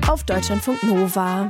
auf Deutschlandfunk Nova.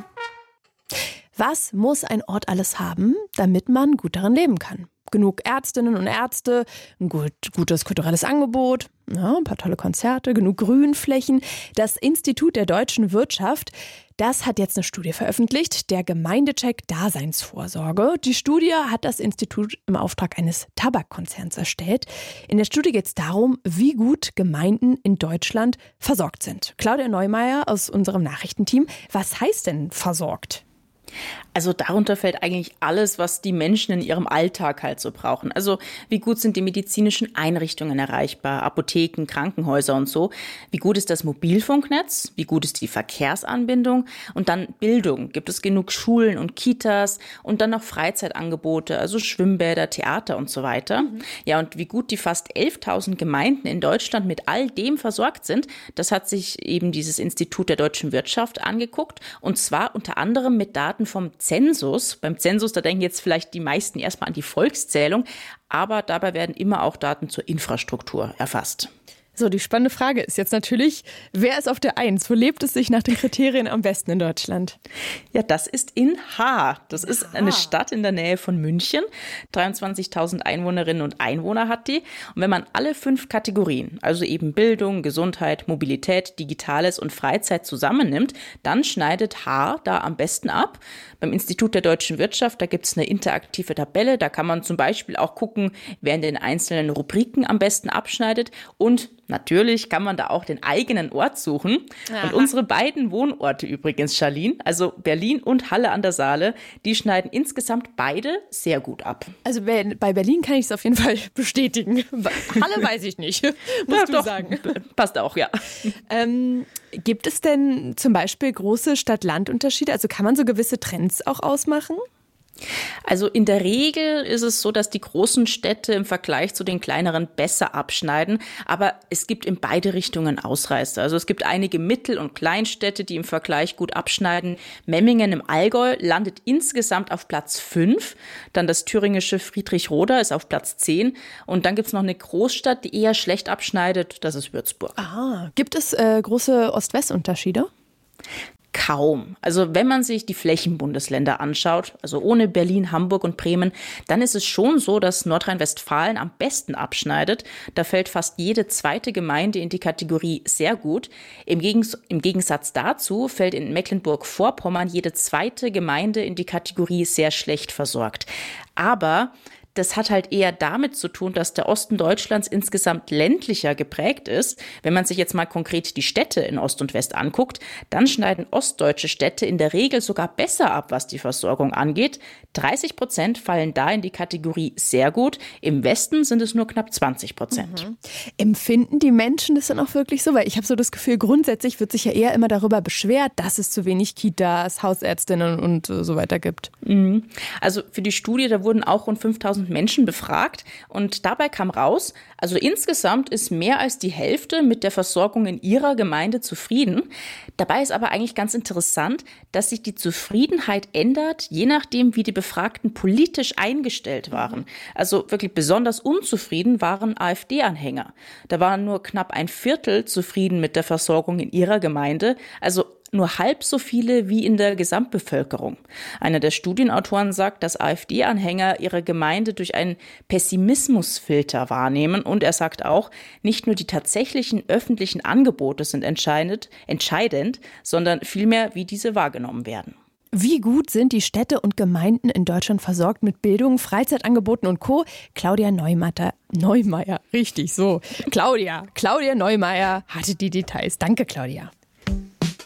Was muss ein Ort alles haben, damit man gut darin leben kann? Genug Ärztinnen und Ärzte, ein gutes kulturelles Angebot, ein paar tolle Konzerte, genug Grünflächen. Das Institut der deutschen Wirtschaft, das hat jetzt eine Studie veröffentlicht, der Gemeindecheck Daseinsvorsorge. Die Studie hat das Institut im Auftrag eines Tabakkonzerns erstellt. In der Studie geht es darum, wie gut Gemeinden in Deutschland versorgt sind. Claudia Neumeier aus unserem Nachrichtenteam, was heißt denn versorgt? Also darunter fällt eigentlich alles, was die Menschen in ihrem Alltag halt so brauchen. Also wie gut sind die medizinischen Einrichtungen erreichbar, Apotheken, Krankenhäuser und so. Wie gut ist das Mobilfunknetz? Wie gut ist die Verkehrsanbindung? Und dann Bildung. Gibt es genug Schulen und Kitas? Und dann noch Freizeitangebote, also Schwimmbäder, Theater und so weiter. Ja, und wie gut die fast 11.000 Gemeinden in Deutschland mit all dem versorgt sind, das hat sich eben dieses Institut der deutschen Wirtschaft angeguckt. Und zwar unter anderem mit Daten vom Zensus. Beim Zensus, da denken jetzt vielleicht die meisten erstmal an die Volkszählung, aber dabei werden immer auch Daten zur Infrastruktur erfasst. So, die spannende Frage ist jetzt natürlich, wer ist auf der 1? Wo lebt es sich nach den Kriterien am besten in Deutschland? Ja, das ist in Haar. Das ist eine Stadt in der Nähe von München. 23.000 Einwohnerinnen und Einwohner hat die. Und wenn man alle 5 Kategorien, also eben Bildung, Gesundheit, Mobilität, Digitales und Freizeit zusammennimmt, dann schneidet Haar da am besten ab. Beim Institut der deutschen Wirtschaft, da gibt es eine interaktive Tabelle. Da kann man zum Beispiel auch gucken, wer in den einzelnen Rubriken am besten abschneidet. Und natürlich kann man da auch den eigenen Ort suchen. Aha. Und unsere beiden Wohnorte übrigens, Charlene, also Berlin und Halle an der Saale, die schneiden insgesamt beide sehr gut ab. Also bei Berlin kann ich es auf jeden Fall bestätigen. Halle weiß ich nicht, musst du sagen. Passt auch, ja. Gibt es denn zum Beispiel große Stadt-Land-Unterschiede? Also kann man so gewisse Trends auch ausmachen? Also in der Regel ist es so, dass die großen Städte im Vergleich zu den kleineren besser abschneiden. Aber es gibt in beide Richtungen Ausreißer. Also es gibt einige Mittel- und Kleinstädte, die im Vergleich gut abschneiden. Memmingen im Allgäu landet insgesamt auf Platz 5. Dann das thüringische Friedrichroda ist auf Platz 10. Und dann gibt es noch eine Großstadt, die eher schlecht abschneidet. Das ist Würzburg. Aha. Gibt es große Ost-West-Unterschiede? Kaum. Also wenn man sich die Flächenbundesländer anschaut, also ohne Berlin, Hamburg und Bremen, dann ist es schon so, dass Nordrhein-Westfalen am besten abschneidet. Da fällt fast jede zweite Gemeinde in die Kategorie sehr gut. Im Gegensatz dazu fällt in Mecklenburg-Vorpommern jede zweite Gemeinde in die Kategorie sehr schlecht versorgt. Aber das hat halt eher damit zu tun, dass der Osten Deutschlands insgesamt ländlicher geprägt ist. Wenn man sich jetzt mal konkret die Städte in Ost und West anguckt, dann schneiden ostdeutsche Städte in der Regel sogar besser ab, was die Versorgung angeht. 30% fallen da in die Kategorie sehr gut. Im Westen sind es nur knapp 20%. Empfinden die Menschen das dann auch wirklich so? Weil ich habe so das Gefühl, grundsätzlich wird sich ja eher immer darüber beschwert, dass es zu wenig Kitas, Hausärztinnen und so weiter gibt. Also für die Studie, da wurden auch rund 5.000 Menschen befragt und dabei kam raus, also insgesamt ist mehr als die Hälfte mit der Versorgung in ihrer Gemeinde zufrieden. Dabei ist aber eigentlich ganz interessant, dass sich die Zufriedenheit ändert, je nachdem, wie die Befragten politisch eingestellt waren. Also wirklich besonders unzufrieden waren AfD-Anhänger. Da waren nur knapp ein Viertel zufrieden mit der Versorgung in ihrer Gemeinde, also nur halb so viele wie in der Gesamtbevölkerung. Einer der Studienautoren sagt, dass AfD-Anhänger ihre Gemeinde durch einen Pessimismusfilter wahrnehmen. Und er sagt auch, nicht nur die tatsächlichen öffentlichen Angebote sind entscheidend, sondern vielmehr, wie diese wahrgenommen werden. Wie gut sind die Städte und Gemeinden in Deutschland versorgt mit Bildung, Freizeitangeboten und Co.? Claudia Neumeier, richtig so. Claudia Neumeier hatte die Details. Danke, Claudia.